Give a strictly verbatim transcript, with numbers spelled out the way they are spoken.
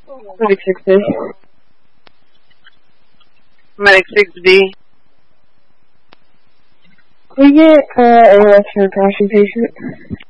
Medic six D. Medic six D. Can we get uh, a rescue crashing patient?